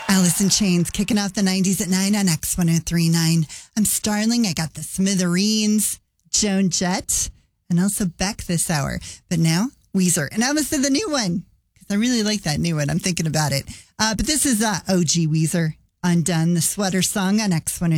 Alice in Chains kicking off the 90s at 9 on X1039. I'm Starling. I got the Smithereens, Joan Jett, and also Beck this hour. But now, Weezer. And I must have the new one because I really like that new one. I'm thinking about it. But this is OG Weezer, Undone, the Sweater Song on X1039.